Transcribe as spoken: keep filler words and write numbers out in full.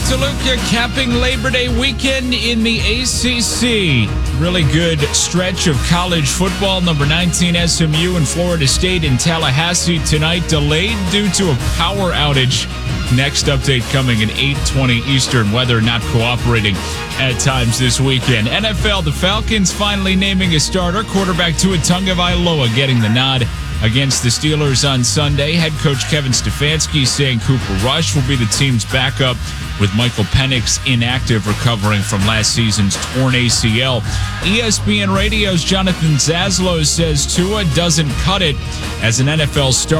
Toluca capping Labor Day weekend in the A C C. Really good stretch of college football. Number nineteen S M U and Florida State in Tallahassee tonight, delayed due to a power outage. Next update coming at eight twenty Eastern. Weather not cooperating at times this weekend. N F L, the Falcons finally naming a starter. Quarterback Tua Tagovailoa getting the nod against the Steelers on Sunday. Head coach Kevin Stefanski saying Cooper Rush will be the team's backup, with Michael Penix inactive, recovering from last season's torn A C L. E S P N Radio's Jonathan Zaslow says Tua doesn't cut it as an N F L starter.